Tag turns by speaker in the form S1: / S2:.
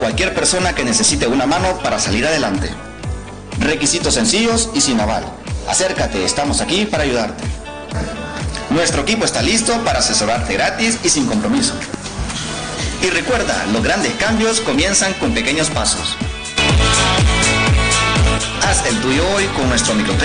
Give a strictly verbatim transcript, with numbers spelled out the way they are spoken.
S1: cualquier persona que necesite una mano para salir adelante. Requisitos sencillos y sin aval. Acércate, estamos aquí para ayudarte. Nuestro equipo está listo para asesorarte gratis y sin compromiso. Y recuerda, los grandes cambios comienzan con pequeños pasos. Haz el tuyo hoy con nuestro micro